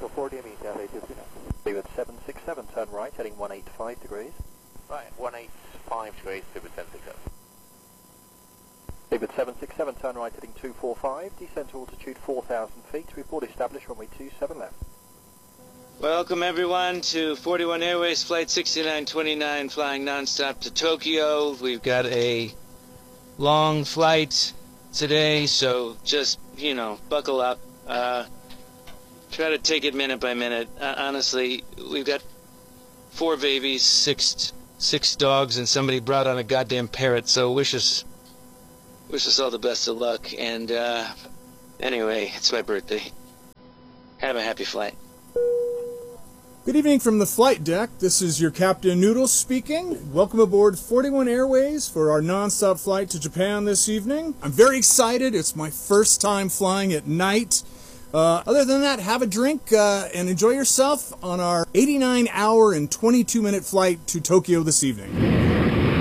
Echo 4 DME, South 829. Leeward 767, turn right, heading 185 degrees. Right, 185 degrees, Leeward 767. Leeward 767, turn right, heading 245, descent to altitude 4,000 feet, report established, runway 27 left. Welcome everyone to 41 Airways Flight 6929 flying non-stop to Tokyo. We've got a long flight today, so just, you know, buckle up. Try to take it minute by minute. Honestly, we've got 4 babies, six dogs, and somebody brought on a goddamn parrot, so wish us all the best of luck. And anyway, it's my birthday. Have a happy flight. Good evening from the flight deck. This is your Captain Noodles speaking. Welcome aboard 41 Airways for our non-stop flight to Japan this evening. I'm very excited. It's my first time flying at night. Other than that, have a drink and enjoy yourself on our 89-hour and 22-minute flight to Tokyo this evening.